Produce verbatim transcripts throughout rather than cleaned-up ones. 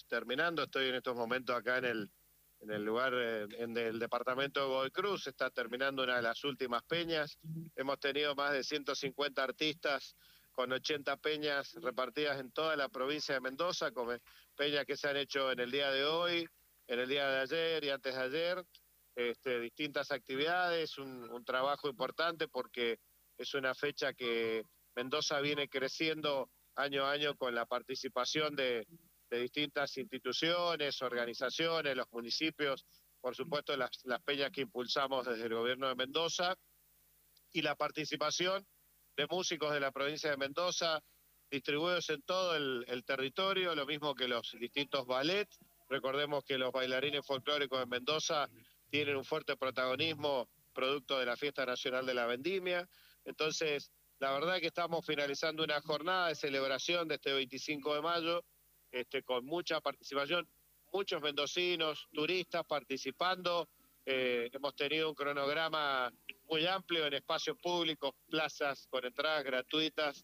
terminando. Estoy en estos momentos acá en el, en el lugar, eh, en el departamento de Godoy Cruz. Está terminando una de las últimas peñas. Hemos tenido más de ciento cincuenta artistas con ochenta peñas repartidas en toda la provincia de Mendoza, con peñas que se han hecho en el día de hoy, en el día de ayer y antes de ayer. Este, distintas actividades, un, un trabajo importante porque es una fecha que Mendoza viene creciendo año a año con la participación de, de distintas instituciones, organizaciones, los municipios, por supuesto las, las peñas que impulsamos desde el gobierno de Mendoza, y la participación de músicos de la provincia de Mendoza, distribuidos en todo el, el territorio, lo mismo que los distintos ballets. Recordemos que los bailarines folclóricos de Mendoza tienen un fuerte protagonismo producto de la Fiesta Nacional de la Vendimia. Entonces, la verdad que estamos finalizando una jornada de celebración de este veinticinco de mayo, este, con mucha participación, muchos mendocinos, turistas participando. Eh, hemos tenido un cronograma muy amplio en espacios públicos, plazas con entradas gratuitas,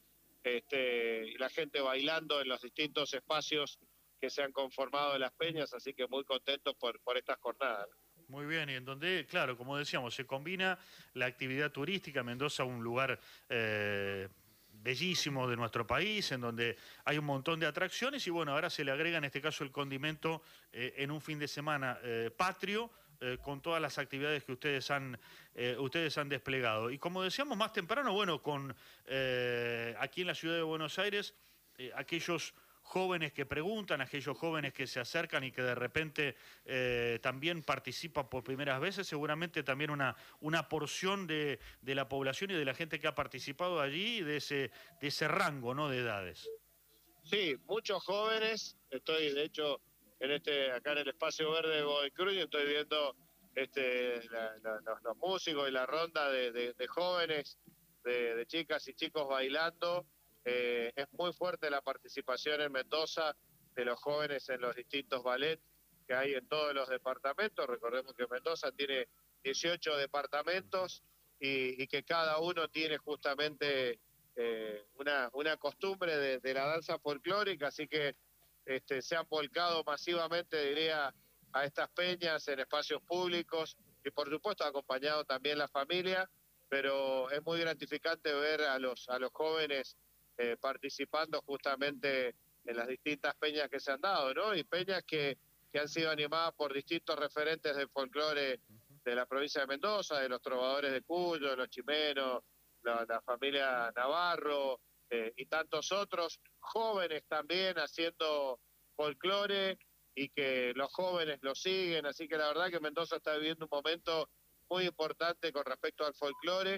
este, y la gente bailando en los distintos espacios que se han conformado en las peñas, así que muy contentos por, por estas jornadas. Muy bien, y en donde, claro, como decíamos, se combina la actividad turística. Mendoza, un lugar eh, bellísimo de nuestro país, en donde hay un montón de atracciones, y bueno, ahora se le agrega en este caso el condimento eh, en un fin de semana eh, patrio, eh, con todas las actividades que ustedes han, eh, ustedes han desplegado. Y como decíamos más temprano, bueno, con eh, aquí en la ciudad de Buenos Aires, eh, aquellos jóvenes que preguntan, aquellos jóvenes que se acercan y que de repente eh, también participan por primeras veces, seguramente también una, una porción de, de la población y de la gente que ha participado allí, de ese, de ese rango, ¿no?, de edades. Sí, muchos jóvenes. Estoy, de hecho, en este acá en el espacio verde de Godoy Cruz, y estoy viendo este, la, la, los, los músicos y la ronda de, de, de jóvenes, de, de chicas y chicos bailando. Eh, es muy fuerte la participación en Mendoza de los jóvenes en los distintos ballets que hay en todos los departamentos. Recordemos que Mendoza tiene dieciocho departamentos y, y que cada uno tiene justamente eh, una, una costumbre de, de la danza folclórica, así que este, se han volcado masivamente, diría, a estas peñas en espacios públicos, y por supuesto acompañado también la familia, pero es muy gratificante ver a los, a los jóvenes eh, participando justamente en las distintas peñas que se han dado, ¿no? Y peñas que, que han sido animadas por distintos referentes del folclore de la provincia de Mendoza, de los trovadores de Cuyo, de los chimenos, la, la familia Navarro, eh, y tantos otros, jóvenes también haciendo folclore, y que los jóvenes lo siguen, así que la verdad que Mendoza está viviendo un momento muy importante con respecto al folclore,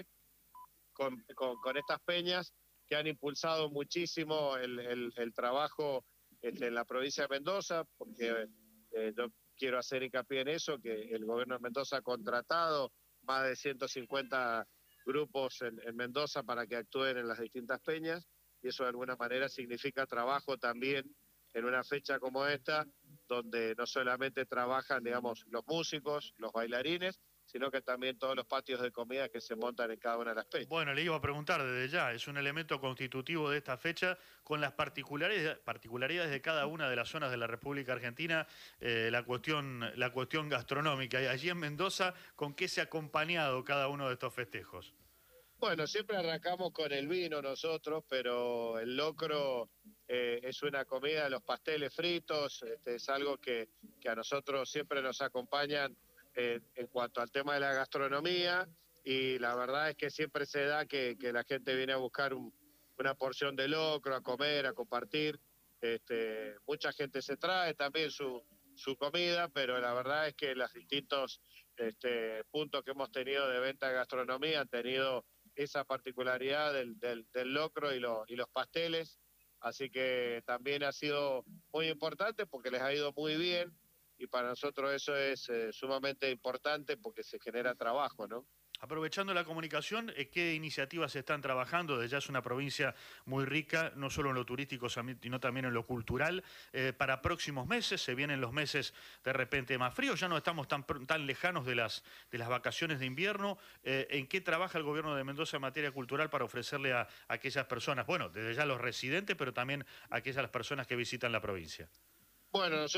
con, con, con estas peñas que han impulsado muchísimo el, el, el trabajo este, en la provincia de Mendoza, porque eh, yo quiero hacer hincapié en eso, que el gobierno de Mendoza ha contratado más de ciento cincuenta grupos en, en Mendoza para que actúen en las distintas peñas, y eso de alguna manera significa trabajo también en una fecha como esta, donde no solamente trabajan, digamos, los músicos, los bailarines, sino que también todos los patios de comida que se montan en cada una de las peñas. Bueno, le iba a preguntar desde ya, es un elemento constitutivo de esta fecha, con las particularidades, particularidades de cada una de las zonas de la República Argentina, eh, la cuestión, la cuestión gastronómica. Y allí en Mendoza, ¿con qué se ha acompañado cada uno de estos festejos? Bueno, siempre arrancamos con el vino nosotros, pero el locro eh, es una comida, los pasteles fritos, este, es algo que, que a nosotros siempre nos acompañan eh, en cuanto al tema de la gastronomía, y la verdad es que siempre se da que, que la gente viene a buscar un, una porción de locro, a comer, a compartir. Este, mucha gente se trae también su, su comida, pero la verdad es que los distintos este, puntos que hemos tenido de venta de gastronomía han tenido esa particularidad del, del, del locro y, lo, y los pasteles, así que también ha sido muy importante porque les ha ido muy bien, y para nosotros eso es eh, sumamente importante porque se genera trabajo, ¿no? Aprovechando la comunicación, eh, ¿qué iniciativas se están trabajando? Desde ya es una provincia muy rica, no solo en lo turístico, sino también en lo cultural. Eh, para próximos meses, se vienen los meses de repente más fríos, ya no estamos tan, tan lejanos de las, de las vacaciones de invierno. Eh, ¿En qué trabaja el gobierno de Mendoza en materia cultural para ofrecerle a, a aquellas personas, bueno, desde ya los residentes, pero también a aquellas personas que visitan la provincia? Bueno, nosotros